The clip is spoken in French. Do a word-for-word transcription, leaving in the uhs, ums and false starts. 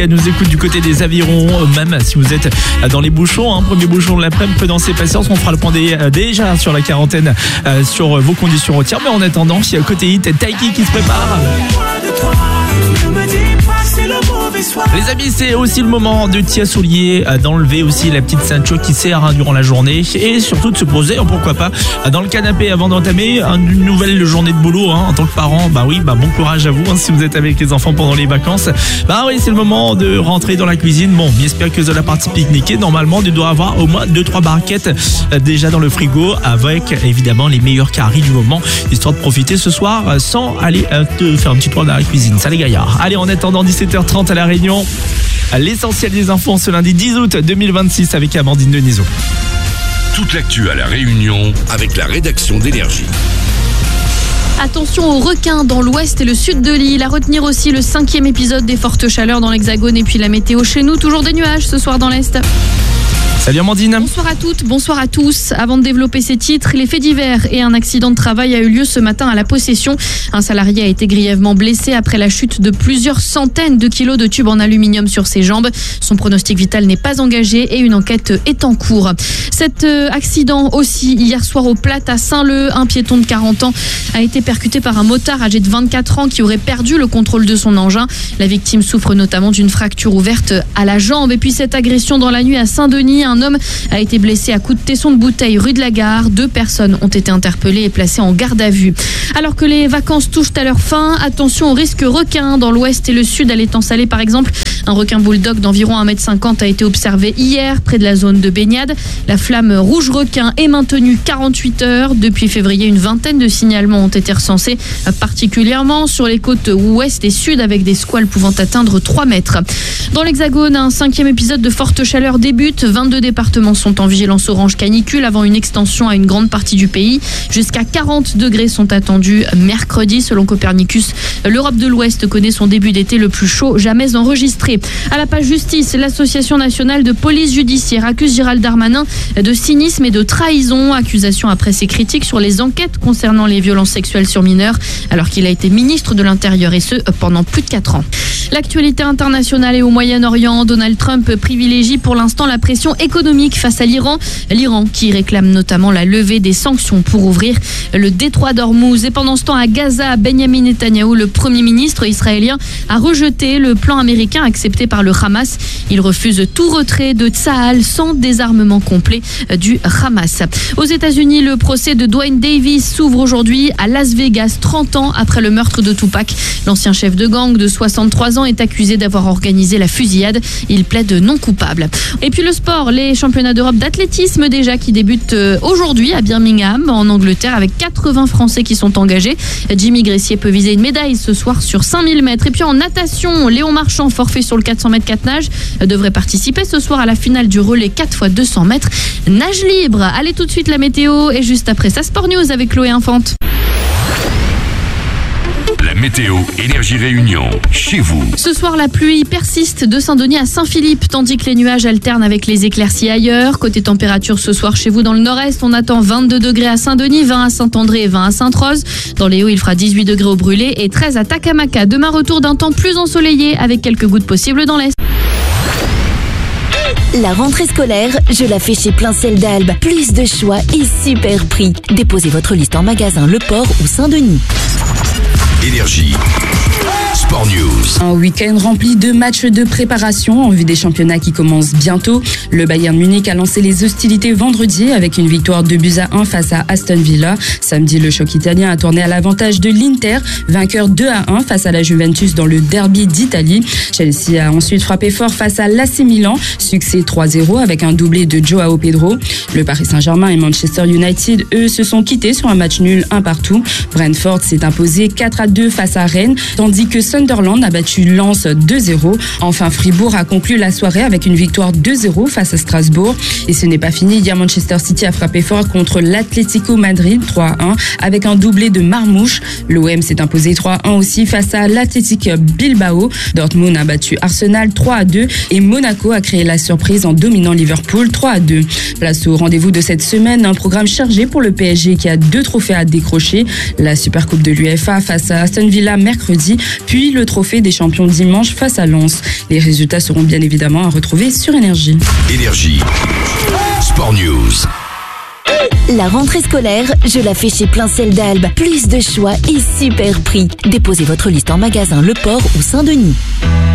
Elle nous écoute du côté des avirons, même si vous êtes dans les bouchons, hein, premier bouchon de l'après-midi, prudence et patience. On fera le point des, déjà sur la quarantaine, euh, sur vos conditions routières. Mais en attendant, il y a côté hit, Taiki qui se prépare. Les amis, c'est aussi le moment de Tia Soulier, d'enlever aussi la petite ceinture qui sert hein, durant la journée et surtout de se poser, pourquoi pas, dans le canapé avant d'entamer une nouvelle journée de boulot hein, en tant que parent. Bah oui, bah bon courage à vous hein, si vous êtes avec les enfants pendant les vacances. Bah oui, c'est le moment de rentrer dans la cuisine. Bon, j'espère que de la partie pique-niquer, normalement, tu dois avoir au moins deux trois barquettes déjà dans le frigo avec évidemment les meilleurs caries du moment, histoire de profiter ce soir sans aller euh, te faire un petit tour dans la cuisine. Ça les gaillards. Allez, en attendant dix-sept heures trente à La Réunion, l'essentiel des infos ce lundi dix août deux mille vingt-six avec Amandine Deniso. Toute l'actu à La Réunion avec la rédaction d'Énergie. Attention aux requins dans l'ouest et le sud de l'île. À retenir aussi le cinquième épisode des fortes chaleurs dans l'Hexagone et puis la météo chez nous. Toujours des nuages ce soir dans l'est. Salut Amandine. Bonsoir à toutes, bonsoir à tous. Avant de développer ces titres, les faits divers et un accident de travail a eu lieu ce matin à La Possession. Un salarié a été grièvement blessé après la chute de plusieurs centaines de kilos de tubes en aluminium sur ses jambes. Son pronostic vital n'est pas engagé et une enquête est en cours. Cet accident aussi hier soir au Platte à Saint-Leu. Un piéton de quarante ans a été percuté par un motard âgé de vingt-quatre ans qui aurait perdu le contrôle de son engin. La victime souffre notamment d'une fracture ouverte à la jambe. Et puis cette agression dans la nuit à Saint-Denis. Un homme a été blessé à coups de tesson de bouteille rue de la Gare. Deux personnes ont été interpellées et placées en garde à vue. Alors que les vacances touchent à leur fin, attention au risque requin dans l'ouest et le sud à l'étang salé par exemple. Un requin bulldog d'environ un mètre cinquante a été observé hier près de la zone de baignade. La flamme rouge requin est maintenue quarante-huit heures. Depuis février, une vingtaine de signalements ont été recensés, particulièrement sur les côtes ouest et sud avec des squales pouvant atteindre trois mètres. Dans l'Hexagone, un cinquième épisode de forte chaleur débute. vingt-deux départements sont en vigilance orange canicule avant une extension à une grande partie du pays. Jusqu'à quarante degrés sont attendus mercredi. Selon Copernicus, l'Europe de l'Ouest connaît son début d'été le plus chaud jamais enregistré. À la page justice, l'Association nationale de police judiciaire accuse Gérald Darmanin de cynisme et de trahison. Accusation après ses critiques sur les enquêtes concernant les violences sexuelles sur mineurs, alors qu'il a été ministre de l'Intérieur et ce pendant plus de quatre ans. L'actualité internationale et au Moyen-Orient, Donald Trump privilégie pour l'instant la pression économique face à l'Iran. L'Iran qui réclame notamment la levée des sanctions pour ouvrir le détroit d'Ormuz. Et pendant ce temps, à Gaza, Benjamin Netanyahou, le Premier ministre israélien, a rejeté le plan américain accepté par le Hamas. Il refuse tout retrait de Tsahal sans désarmement complet du Hamas. Aux États-Unis, le procès de Dwayne Davis s'ouvre aujourd'hui à Las Vegas, trente ans après le meurtre de Tupac. L'ancien chef de gang de soixante-trois ans est accusé d'avoir organisé la fusillade. Il plaide non coupable. Et puis le sport, les championnats d'Europe d'athlétisme déjà qui débutent aujourd'hui à Birmingham en Angleterre avec quatre-vingts Français qui sont engagés. Jimmy Gressier peut viser une médaille ce soir sur cinq mille mètres. Et puis en natation, Léon Marchand, forfait sur le quatre cents mètres quatre nages, devrait participer ce soir à la finale du relais quatre fois deux cents mètres nage libre. Allez tout de suite la météo et juste après ça Sport News avec Chloé Infante. La météo Énergie Réunion, chez vous. Ce soir, la pluie persiste de Saint-Denis à Saint-Philippe, tandis que les nuages alternent avec les éclaircies ailleurs. Côté température, ce soir, chez vous dans le nord-est, on attend vingt-deux degrés à Saint-Denis, vingt à Saint-André et vingt à Sainte-Rose. Dans les Hauts, il fera dix-huit degrés au Brûlé et treize à Takamaka. Demain, retour d'un temps plus ensoleillé avec quelques gouttes possibles dans l'est. La rentrée scolaire, je la fais chez Plein Ciel d'Albe. Plus de choix et super prix. Déposez votre liste en magasin Le Port ou Saint-Denis. Énergie. Sport News. Un week-end rempli de matchs de préparation en vue des championnats qui commencent bientôt. Le Bayern Munich a lancé les hostilités vendredi avec une victoire deux buts à un face à Aston Villa. Samedi, le choc italien a tourné à l'avantage de l'Inter, vainqueur deux à un face à la Juventus dans le derby d'Italie. Chelsea a ensuite frappé fort face à l'A C Milan, succès trois zéro avec un doublé de Joao Pedro. Le Paris Saint-Germain et Manchester United, eux, se sont quittés sur un match nul un partout. Brentford s'est imposé quatre à deux face à Rennes, tandis que Sunderland a battu Lens deux zéro. Enfin, Fribourg a conclu la soirée avec une victoire deux zéro face à Strasbourg. Et ce n'est pas fini. Hier, Manchester City a frappé fort contre l'Atlético Madrid trois à un avec un doublé de Marmouche. L'O M s'est imposé trois à un aussi face à l'Athletic Bilbao. Dortmund a battu Arsenal trois à deux et Monaco a créé la surprise en dominant Liverpool trois à deux. Place au rendez-vous de cette semaine, un programme chargé pour le P S G qui a deux trophées à décrocher. La Supercoupe de l'U E F A face à Aston Villa mercredi, puis puis le trophée des champions dimanche face à Lens. Les résultats seront bien évidemment à retrouver sur Énergie. Énergie. Sport News. La rentrée scolaire, je la fais chez Plein Ciel d'Albe. Plus de choix et super prix. Déposez votre liste en magasin Le Port ou Saint-Denis.